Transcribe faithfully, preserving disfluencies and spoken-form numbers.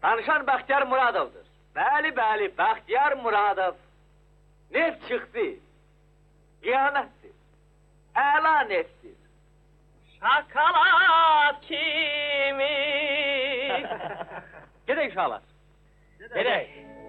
Danışan Bəxtiyar Muradovdur. Bəli, bəli, Bəxtiyar Muradov. Neft çıxdı. Qiyamətdir. Əla neftdir. Şakalat kimi. Gedək uşaqlar. Gedək.